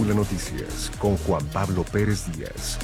Fórmula Noticias con Juan Pablo Pérez Díaz.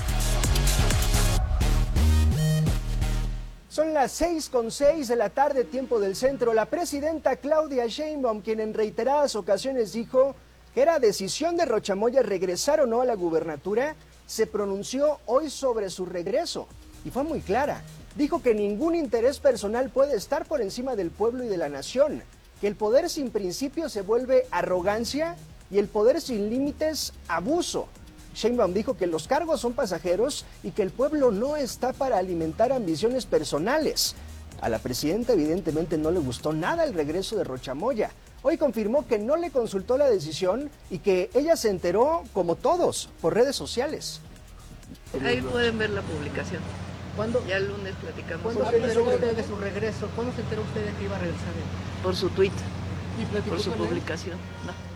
Son las 6:06 de la tarde, tiempo del centro. La presidenta Claudia Sheinbaum, quien en reiteradas ocasiones dijo que era decisión de Rocha Moya regresar o no a la gubernatura, se pronunció hoy sobre su regreso y fue muy clara. Dijo que ningún interés personal puede estar por encima del pueblo y de la nación, que el poder sin principios se vuelve arrogancia y el poder sin límites abuso. Sheinbaum dijo que los cargos son pasajeros y que el pueblo no está para alimentar ambiciones personales. A la presidenta evidentemente no le gustó nada el regreso de Rocha Moya. Hoy confirmó que no le consultó la decisión y que ella se enteró, como todos, por redes sociales. Ahí pueden ver la publicación. ¿Cuándo? Ya el lunes platicamos. ¿Cuándo se enteró usted de su regreso? ¿Cuándo se enteró usted de que iba a regresar? Por su tweet, por su publicación. No.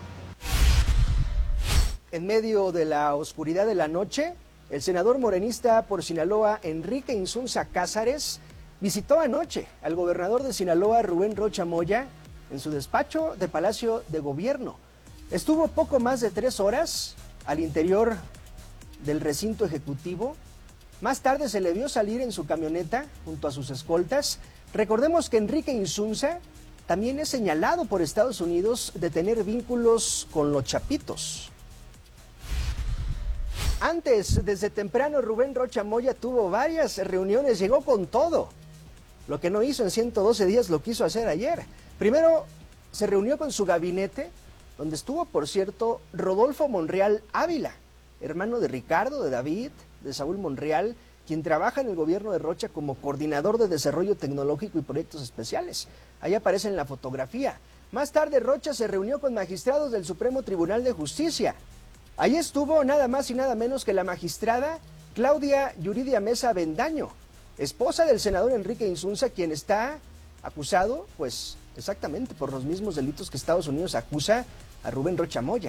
En medio de la oscuridad de la noche, el senador morenista por Sinaloa, Enrique Insunza Cázares, visitó anoche al gobernador de Sinaloa, Rubén Rocha Moya, en su despacho de Palacio de Gobierno. Estuvo poco más de 3 horas al interior del recinto ejecutivo. Más tarde se le vio salir en su camioneta junto a sus escoltas. Recordemos que Enrique Insunza también es señalado por Estados Unidos de tener vínculos con los Chapitos. Antes, desde temprano, Rubén Rocha Moya tuvo varias reuniones, llegó con todo. Lo que no hizo en 112 días lo quiso hacer ayer. Primero, se reunió con su gabinete, donde estuvo, por cierto, Rodolfo Monreal Ávila, hermano de Ricardo, de David, de Saúl Monreal, quien trabaja en el gobierno de Rocha como coordinador de desarrollo tecnológico y proyectos especiales. Ahí aparece en la fotografía. Más tarde, Rocha se reunió con magistrados del Supremo Tribunal de Justicia. Ahí estuvo nada más y nada menos que la magistrada Claudia Yuridia Mesa Bendaño, esposa del senador Enrique Insunza, quien está acusado, pues exactamente por los mismos delitos que Estados Unidos acusa a Rubén Rocha Moya.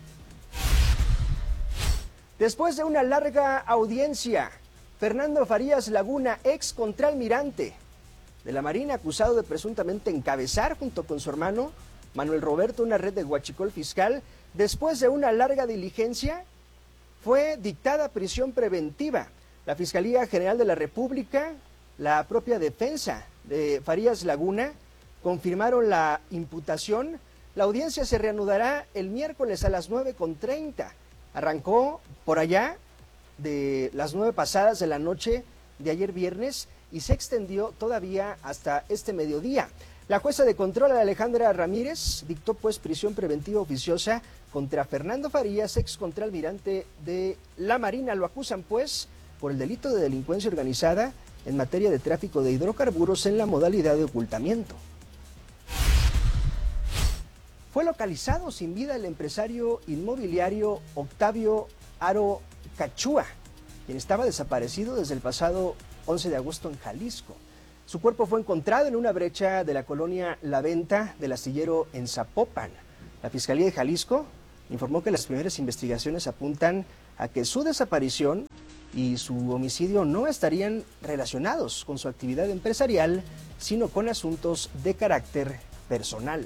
Después de una larga audiencia, Fernando Farías Laguna, ex contraalmirante de la Marina, acusado de presuntamente encabezar junto con su hermano Manuel Roberto una red de huachicol fiscal, después de una larga diligencia, fue dictada prisión preventiva. La Fiscalía General de la República, la propia defensa de Farías Laguna, confirmaron la imputación. La audiencia se reanudará el miércoles a las 9:30. Arrancó por allá de las 9 pasadas de la noche de ayer viernes y se extendió todavía hasta este mediodía. La jueza de control, Alejandra Ramírez, dictó pues prisión preventiva oficiosa contra Fernando Farías, ex contraalmirante de la Marina. Lo acusan pues por el delito de delincuencia organizada en materia de tráfico de hidrocarburos en la modalidad de ocultamiento. Fue localizado sin vida el empresario inmobiliario Octavio Aro Cachúa, quien estaba desaparecido desde el pasado 11 de agosto en Jalisco. Su cuerpo fue encontrado en una brecha de la colonia La Venta del Astillero en Zapopan. La Fiscalía de Jalisco informó que las primeras investigaciones apuntan a que su desaparición y su homicidio no estarían relacionados con su actividad empresarial, sino con asuntos de carácter personal.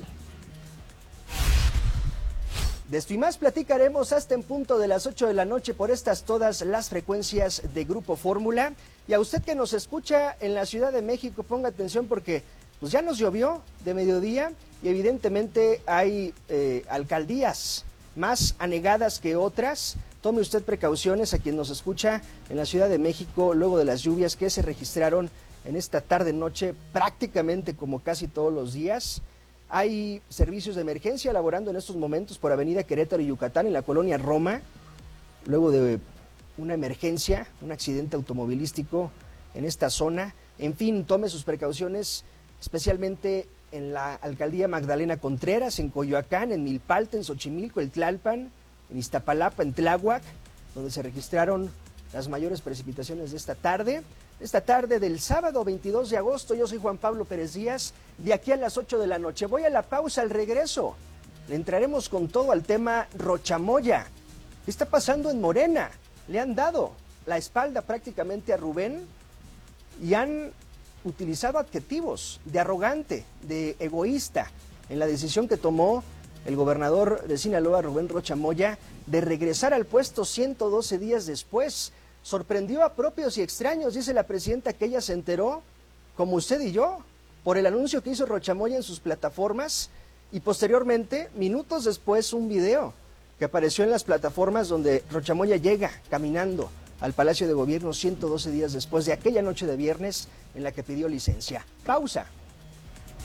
De esto y más platicaremos hasta en punto de las 8 de la noche por estas todas las frecuencias de Grupo Fórmula. Y a usted que nos escucha en la Ciudad de México, ponga atención porque pues ya nos llovió de mediodía y evidentemente hay alcaldías más anegadas que otras. Tome usted precauciones a quien nos escucha en la Ciudad de México luego de las lluvias que se registraron en esta tarde-noche prácticamente como casi todos los días. Hay servicios de emergencia laborando en estos momentos por Avenida Querétaro y Yucatán en la colonia Roma, luego de una emergencia, un accidente automovilístico en esta zona. En fin, tome sus precauciones, especialmente en la alcaldía Magdalena Contreras, en Coyoacán, en Milpalta, en Xochimilco, en Tlalpan, en Iztapalapa, en Tláhuac, donde se registraron las mayores precipitaciones de esta tarde. Esta tarde del sábado 22 de agosto, yo soy Juan Pablo Pérez Díaz, de aquí a las 8 de la noche. Voy a la pausa, al regreso le entraremos con todo al tema Rocha Moya. ¿Qué está pasando en Morena? Le han dado la espalda prácticamente a Rubén y han utilizado adjetivos de arrogante, de egoísta, en la decisión que tomó el gobernador de Sinaloa, Rubén Rocha Moya, de regresar al puesto 112 días después. Sorprendió a propios y extraños, dice la presidenta, que ella se enteró, como usted y yo, por el anuncio que hizo Rocha Moya en sus plataformas y posteriormente, minutos después, un video que apareció en las plataformas donde Rocha Moya llega caminando al Palacio de Gobierno 112 días después de aquella noche de viernes en la que pidió licencia. Pausa.